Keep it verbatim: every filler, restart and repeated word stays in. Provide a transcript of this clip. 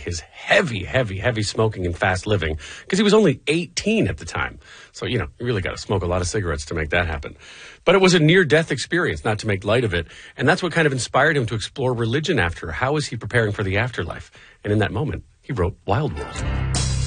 his heavy, heavy, heavy smoking and fast living because he was only eighteen at the time. So, you know, you really got to smoke a lot of cigarettes to make that happen. But it was a near-death experience, not to make light of it. And that's what kind of inspired him to explore religion after. How was he preparing for the afterlife? And in that moment, he wrote Wild World.